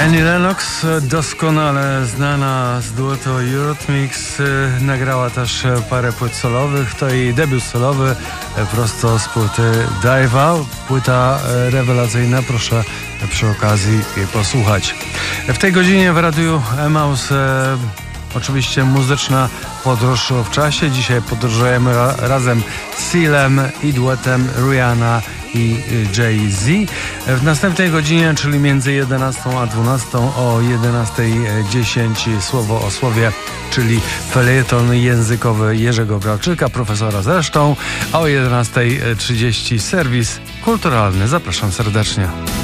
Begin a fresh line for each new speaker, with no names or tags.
Annie Lennox, doskonale znana z duetu Eurythmics, nagrała też parę płyt solowych. To jej debiut solowy prosto z płyty Dive Out. Płyta rewelacyjna, proszę przy okazji jej posłuchać. W tej godzinie w Radiu Emaus oczywiście muzyczna podróż w czasie. Dzisiaj podróżujemy razem z Sealem i duetem Rihanna i Jay-Z. W następnej godzinie, czyli między 11 a 12, o 11:10 Słowo o słowie, czyli felieton językowy Jerzego Bralczyka, profesora zresztą, a o 11:30 serwis kulturalny. Zapraszam serdecznie.